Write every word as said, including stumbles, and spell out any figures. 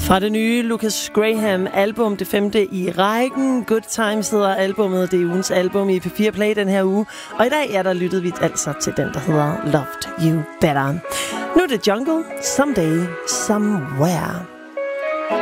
Fra det nye Lucas Graham album, det femte i rækken. Good Times hedder albummet. Det er ugens album i P fire Play den her uge. Og i dag er der lyttet vi altså til den, der hedder Loved You Better. Nu er det Jungle, Someday, Somewhere.